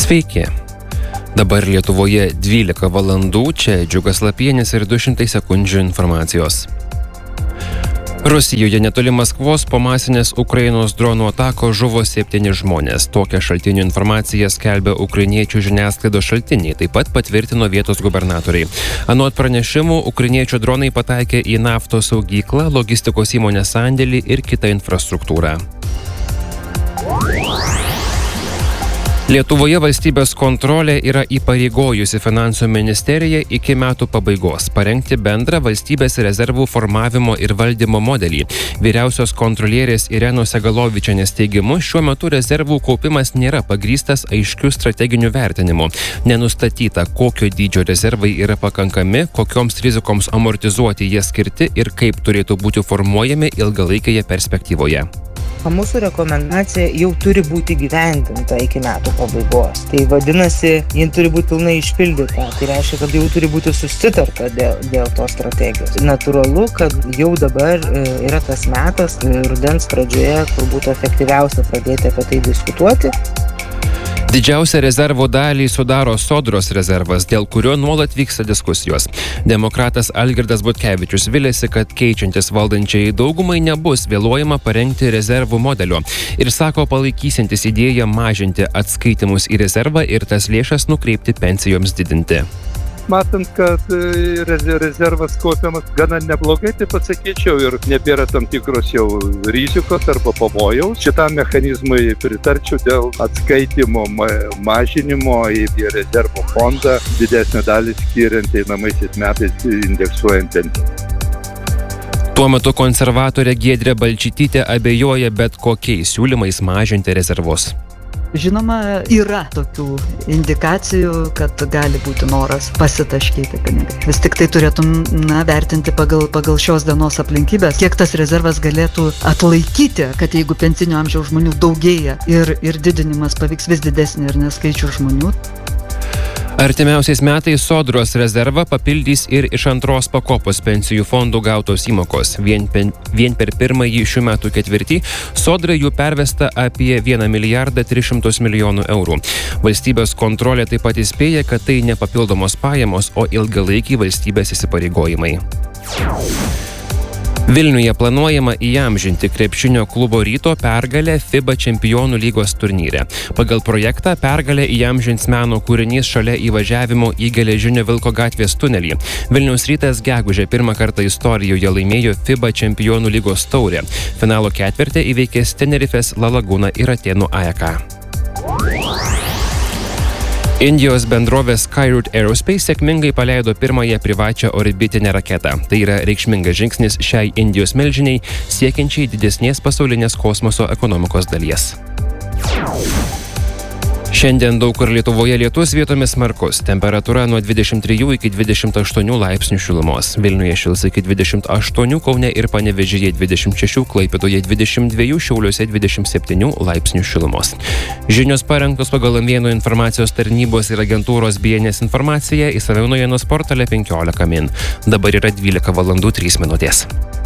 Sveiki. Dabar Lietuvoje 12 valandų, čia Džiugas Lapienis ir 200 sekundžių informacijos. Rusijoje netoli Maskvos po masinės Ukrainos dronų atakos žuvo 7 žmonės. Tokią šaltinių informaciją skelbia ukrainiečių žiniasklaidos šaltiniai, taip pat patvirtino vietos gubernatoriai. Anot pranešimų, ukrainiečių dronai pataikė į naftos saugyklą, logistikos įmonės sandėlį ir kitą infrastruktūrą. Lietuvoje valstybės kontrolė yra įpareigojusi Finansų ministeriją iki metų pabaigos parengti bendrą valstybės rezervų formavimo ir valdymo modelį. Vyriausios kontrolierės Irenos Segalovičienės teigimu, šiuo metu rezervų kaupimas nėra pagrįstas aiškių strateginių vertinimų. Nenustatyta, kokio dydžio rezervai yra pakankami, kokioms rizikoms amortizuoti jie skirti ir kaip turėtų būti formuojami ilgalaikėje perspektyvoje. Mūsų rekomendacija jau turi būti gyvendinta iki metų pabaigos. Tai vadinasi, ji turi būti pilnai išpildyta. Tai reiškia, kad jau turi būti susitarta dėl tos strategijos. Natūralu, kad jau dabar yra tas metas, rudens pradžioje, kur būtų efektyviausia pradėti apie tai diskutuoti. Didžiausią rezervo dalį sudaro Sodros rezervas, dėl kurio nuolat vyksta diskusijos. Demokratas Algirdas Butkevičius viliasi, kad keičiantis valdančiai daugumai nebus vėluojama parengti rezervų modelio ir sako palaikysintis idėją mažinti atskaitimus į rezervą ir tas lėšas nukreipti pensijoms didinti. Matant, kad rezervas kaupiamas gana neblogai, tai pasakyčiau, ir nebėra tam tikros jau rizikos arba pavojaus. Šitam mechanizmui pritarčiau dėl atskaitimo mažinimo į rezervų fondą, didesnę dalį skiriant einamaisiais metais indeksuojant pensiją. Tuo metu konservatorė Giedrė Balčytytė abejoja bet kokiais siūlymais mažinti rezervus. Žinoma, yra tokių indikacijų, kad gali būti noras pasitaškyti pinigai. Vis tik tai turėtum vertinti pagal šios dienos aplinkybės, kiek tas rezervas galėtų atlaikyti, kad jeigu pensinio amžiaus žmonių daugėja ir didinimas pavyks vis didesnį ir neskaičių žmonių. Artimiausiais metais Sodros rezervą papildys ir iš antros pakopos pensijų fondų gautos įmokos. Vien per pirmąjį šių metų ketvirtį Sodrai jų pervesta apie 1 milijardą 300 milijonų eurų. Valstybės kontrolė taip pat įspėja, kad tai ne papildomos pajamos, o ilgalaikiai valstybės įsipareigojimai. Vilniuje planuojama įamžinti krepšinio klubo Ryto pergalę FIBA čempionų lygos turnyre. Pagal projektą pergalę įamžins meno kūrinys šalia įvažiavimo į Geležinio Vilko gatvės tunelį. Vilniaus Rytas gegužę pirmą kartą istorijoje laimėjo FIBA čempionų lygos taurę. Finalo ketvirtį įveikė Tenerifės La Laguna ir Atėnų AEK. Indijos bendrovė Skyroot Aerospace sėkmingai paleido pirmąją privačią orbitinę raketą. Tai yra reikšmingas žingsnis šiai Indijos milžiniai, siekiančiai didesnės pasaulinės kosmoso ekonomikos dalies. Šiandien daug kur Lietuvoje lietus, vietomis smarkus. Temperatūra nuo 23 iki 28 laipsnių šilumos. Vilniuje šils iki 28, Kaune ir Panevėžyje 26, Klaipėdoje 22, Šiauliuose 27 laipsnių šilumos. Žinios parengtos pagal Vieno informacijos tarnybos ir agentūros BNS informaciją, išsamiau naujienos portale 15 min. Dabar yra 12 valandų 3 minutės.